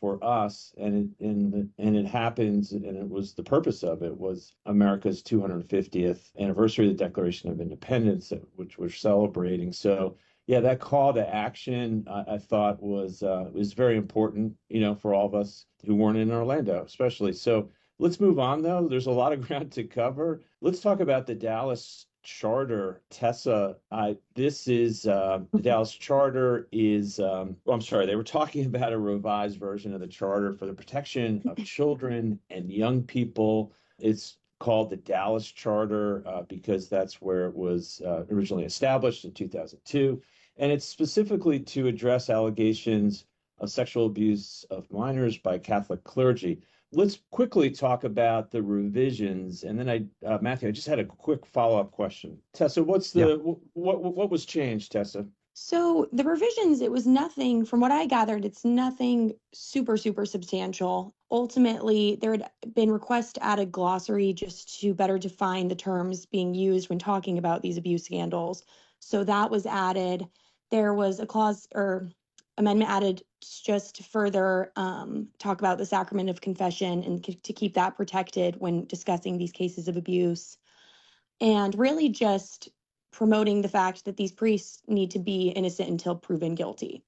for us, and it happens, and it was the purpose of it was America's 250th anniversary of the Declaration of Independence, which we're celebrating. So yeah, that call to action I thought was very important, for all of us who weren't in Orlando, especially. So let's move on, though. There's a lot of ground to cover. Let's talk about the Dallas Charter. Tessa, this is the Dallas Charter is, I'm sorry, they were talking about a revised version of the Charter for the protection of children and young people. It's called the Dallas Charter because that's where it was originally established in 2002. And it's specifically to address allegations of sexual abuse of minors by Catholic clergy. Let's quickly talk about the revisions, and then Matthew, I just had a quick follow-up question. Tessa, Yeah. what was changed, Tessa? So the revisions, it was nothing, from what I gathered, it's nothing super, super substantial. Ultimately, there had been requests to add a glossary just to better define the terms being used when talking about these abuse scandals. So that was added. There was a clause or amendment added just to further talk about the sacrament of confession and to keep that protected when discussing these cases of abuse. And really just promoting the fact that these priests need to be innocent until proven guilty.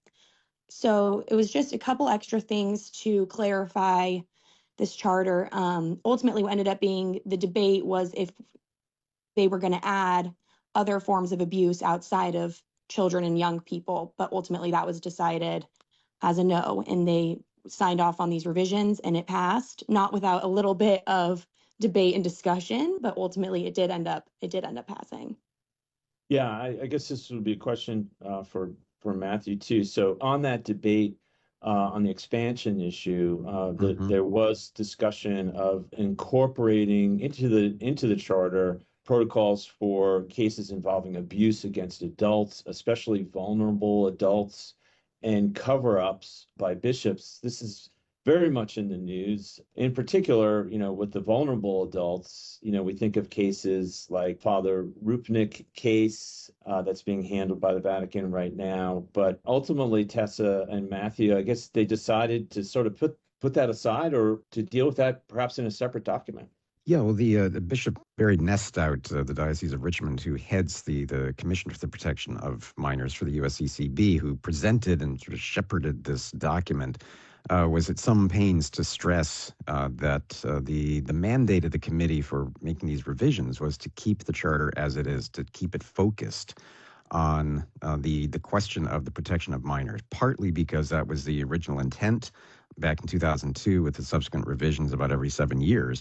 So it was just a couple extra things to clarify this charter. Ultimately, what ended up being the debate was if they were going to add other forms of abuse outside of children and young people, but ultimately that was decided as a no, and they signed off on these revisions and it passed, not without a little bit of debate and discussion, but ultimately it did end up passing. Yeah, I guess this would be a question for Matthew too. So on that debate on the expansion issue, there was discussion of incorporating into the charter protocols for cases involving abuse against adults, especially vulnerable adults, and cover-ups by bishops. This is very much in the news. In particular, with the vulnerable adults, we think of cases like Father Rupnik case that's being handled by the Vatican right now. But ultimately, Tessa and Matthew, I guess they decided to sort of put that aside or to deal with that perhaps in a separate document. Yeah, well, the Bishop Barry Nestout, the Diocese of Richmond, who heads the Commission for the Protection of Minors for the USCCB, who presented and sort of shepherded this document, was at some pains to stress that the mandate of the committee for making these revisions was to keep the charter as it is, to keep it focused on the question of the protection of minors, partly because that was the original intent back in 2002 with the subsequent revisions about every 7 years.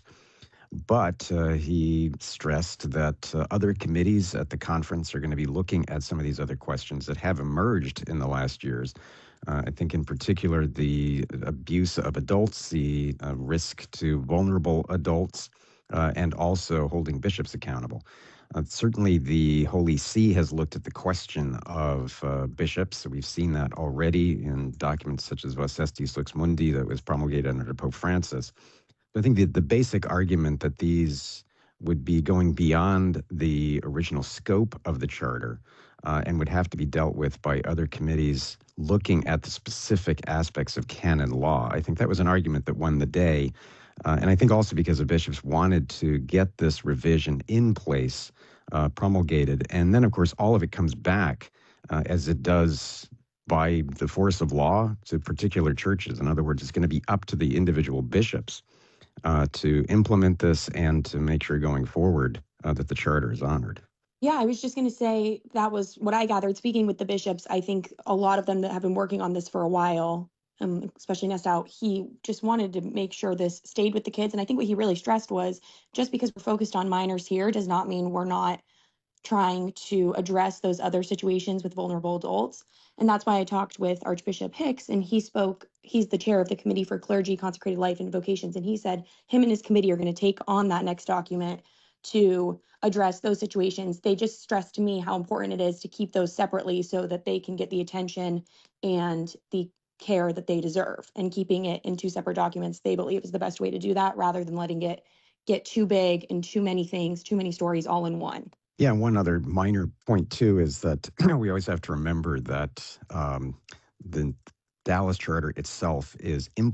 But he stressed that other committees at the conference are going to be looking at some of these other questions that have emerged in the last years. I think in particular the abuse of adults, the risk to vulnerable adults, and also holding bishops accountable. Certainly the Holy See has looked at the question of bishops. We've seen that already in documents such as Vos Estis Lux Mundi that was promulgated under Pope Francis. I think the basic argument that these would be going beyond the original scope of the charter and would have to be dealt with by other committees looking at the specific aspects of canon law. I think that was an argument that won the day. And I think also because the bishops wanted to get this revision in place, promulgated. And then, of course, all of it comes back as it does by the force of law to particular churches. In other words, it's going to be up to the individual bishops to implement this and to make sure going forward that the charter is honored. Yeah, I was just going to say that was what I gathered. Speaking with the bishops, I think a lot of them that have been working on this for a while, especially Nestout, he just wanted to make sure this stayed with the kids. And I think what he really stressed was just because we're focused on minors here does not mean we're not trying to address those other situations with vulnerable adults. And that's why I talked with Archbishop Hicks, and he's the chair of the Committee for Clergy, Consecrated Life, and Vocations. And he said him and his committee are going to take on that next document to address those situations. They just stressed to me how important it is to keep those separately so that they can get the attention and the care that they deserve. And keeping it in two separate documents, they believe is the best way to do that rather than letting it get too big and too many things, too many stories all in one. Yeah, one other minor point, too, is that we always have to remember that the Dallas Charter itself is